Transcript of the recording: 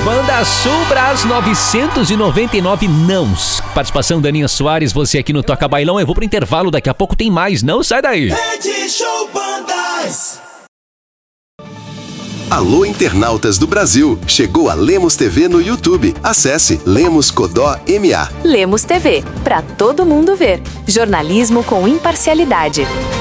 Banda Subras 999 nãos. Participação da Aninha Soares, você aqui no Toca Bailão. Eu vou pro intervalo, daqui a pouco tem mais, não sai daí. Rede Show Bandas. Alô, internautas do Brasil! Chegou a Lemos TV no YouTube. Acesse Lemos Codó MA. Lemos TV, pra todo mundo ver. Jornalismo com imparcialidade.